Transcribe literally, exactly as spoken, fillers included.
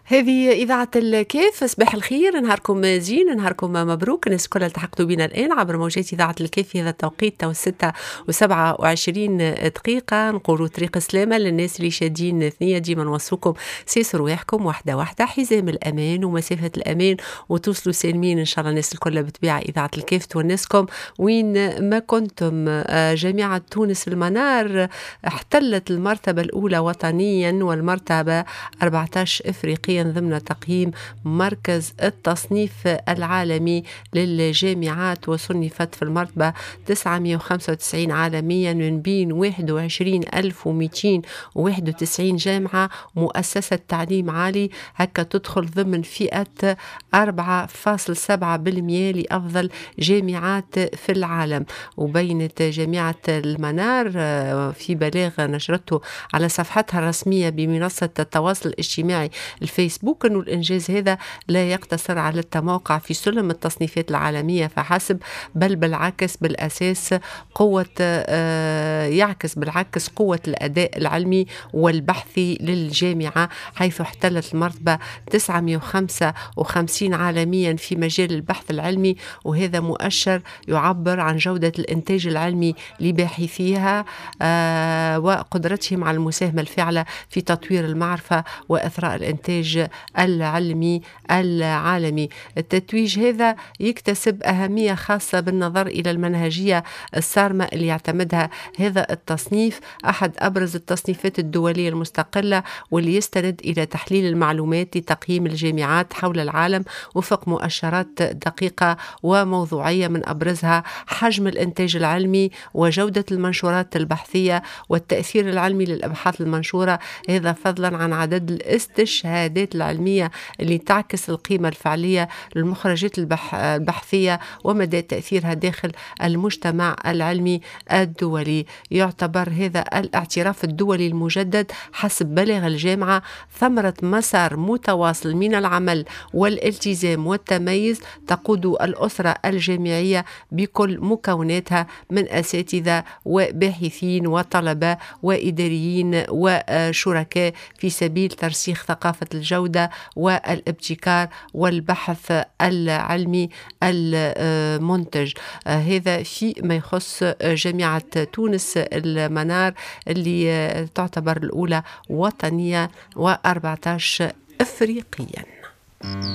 هذه إذاعة الكيف. صباح الخير، نهاركم زين، نهاركم مبروك. الناس كلها التحقتوا بنا الآن عبر موجات إذاعة الكيف في هذا التوقيت تو ستة وسبعة وعشرين دقيقة. نقولوا طريق السلامة للناس اللي شادين ثنية، ديما نوصوكم سيسوا رواحكم واحدة واحدة، حزام الأمان ومسافة الأمان، وتوصلوا سالمين إن شاء الله. الناس الكل بتبيع إذاعة الكيف تونسكم وين ما كنتم. جامعة تونس المنار احتلت المرتبة الأولى وطنيا والمرتبة أربعة عشر إفريقيا ضمن تقييم مركز التصنيف العالمي للجامعات، وصنفت في المرتبة تسعمائة وخمسة وتسعين عالميا من بين واحد وعشرين ألف ومئتين وواحد وتسعين جامعة مؤسسة تعليم عالي. هكا تدخل ضمن فئة أربعة فاصلة سبعة بالمئة لأفضل جامعات في العالم. وبينت جامعة المنار في بلاغ نشرته على صفحتها الرسمية بمنصة التواصل الاجتماعي الفيسبوك أنه الإنجاز هذا لا يقتصر على التموقع في سلم التصنيفات العالمية فحسب، بل بالعكس بالأساس قوة آه يعكس بالعكس قوة الأداء العلمي والبحثي للجامعة، حيث احتلت المرتبة تسعمائة وخمسة وخمسين عالميا في مجال البحث العلمي، وهذا مؤشر يعبر عن جودة الإنتاج العلمي لباحثيها آه وقدرتهم على المساهمة الفعلة في تطوير المعرفة وإثراء الإنتاج العلمي العالمي. التتويج هذا يكتسب أهمية خاصة بالنظر إلى المنهجية الصارمة اللي يعتمدها هذا التصنيف، أحد أبرز التصنيفات الدولية المستقلة واللي يستند إلى تحليل المعلومات لتقييم الجامعات حول العالم وفق مؤشرات دقيقة وموضوعية، من أبرزها حجم الإنتاج العلمي وجودة المنشورات البحثية والتأثير العلمي للأبحاث المنشورة، هذا فضلا عن عدد الاستشهادات العلمية اللي تعكس القيمة الفعلية للمخرجات البح... البحثية ومدى تأثيرها داخل المجتمع العلمي الدولي. يعتبر هذا الاعتراف الدولي المجدد حسب بلاغ الجامعة ثمرة مسار متواصل من العمل والالتزام والتميز تقود الأسرة الجامعية بكل مكوناتها من أساتذة وباحثين وطلبة وإداريين وشركاء في سبيل ترسيخ ثقافة الجودة والابتكار والبحث العلمي المنتج. هذا في ما يخص جامعة تونس المنار اللي تعتبر الأولى وطنيا وأربعة عشر إفريقيا.